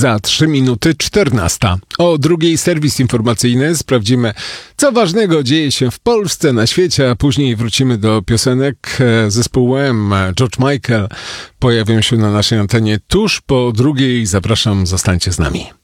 Za 3 minuty 14. O drugiej serwis informacyjny. Sprawdzimy, co ważnego dzieje się w Polsce, na świecie, a później wrócimy do piosenek. Zespół M, George Michael pojawią się na naszej antenie tuż po drugiej. Zapraszam, zostańcie z nami.